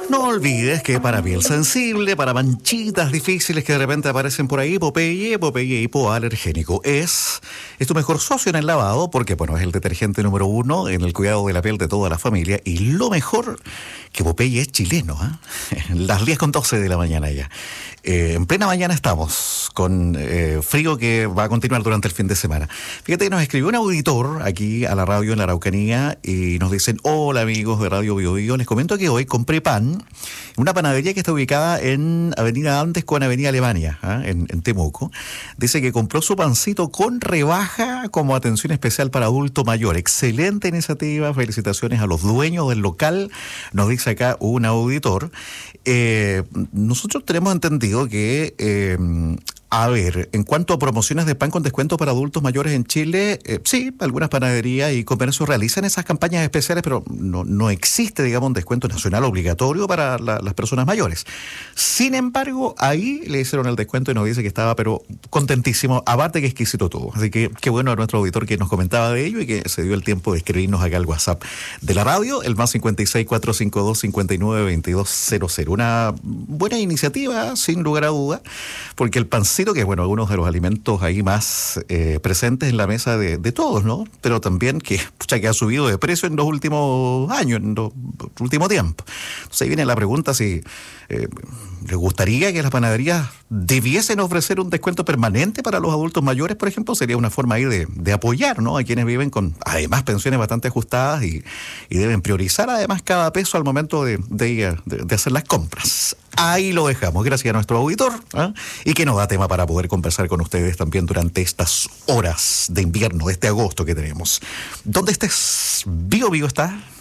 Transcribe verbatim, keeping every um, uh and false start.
No olvides que para piel sensible, para manchitas difíciles que de repente aparecen por ahí, Popeye, Popeye hipoalergénico es, es tu mejor socio en el lavado porque, bueno, es el detergente número uno en el cuidado de la piel de toda la familia y lo mejor, que Popeye es chileno, ¿eh? Las diez con doce de la mañana ya. Eh, en plena mañana estamos con eh, frío que va a continuar durante el fin de semana. Fíjate que nos escribió un auditor aquí a la radio en la Araucanía y nos dicen: hola amigos de Radio Bio Bio, les comento que hoy compré pan, una panadería que está ubicada en Avenida Andes con Avenida Alemania, ¿eh? en, en Temuco. Dice que compró su pancito con rebaja como atención especial para adulto mayor. Excelente iniciativa, felicitaciones a los dueños del local, nos dice acá un auditor. Eh, nosotros tenemos entendido que, eh, a ver, en cuanto a promociones de pan con descuento para adultos mayores en Chile, eh, sí, algunas panaderías y comercios realizan esas campañas especiales, pero no, no existe, digamos, un descuento nacional obligatorio para la, las personas mayores. Sin embargo, ahí le hicieron el descuento y nos dice que estaba, pero contentísimo, aparte que exquisito todo. Así que qué bueno a nuestro auditor que nos comentaba de ello y que se dio el tiempo de escribirnos acá al WhatsApp de la radio, el más cincuenta y seis, cuatrocientos cincuenta y dos, cincuenta y nueve, veintidós cero cero. Una buena iniciativa, sin lugar a duda, porque el pancito, que es, bueno, uno de los alimentos ahí más eh, presentes en la mesa de, de todos, ¿no? Pero también que, pucha, que ha subido de precio en los últimos años, en los últimos tiempos. Entonces ahí viene la pregunta si eh, les gustaría que las panaderías debiesen ofrecer un descuento permanente para los adultos mayores, por ejemplo. Sería una forma ahí de, de apoyar, ¿no?, a quienes viven con, además, pensiones bastante ajustadas y, y deben priorizar, además, cada peso al momento de, de, de, de hacer las compras. Ahí lo dejamos, gracias a nuestro auditor, ¿eh? Y que nos da tema para poder conversar con ustedes también durante estas horas de invierno, de este agosto que tenemos. ¿Dónde estés? Bio Bio está.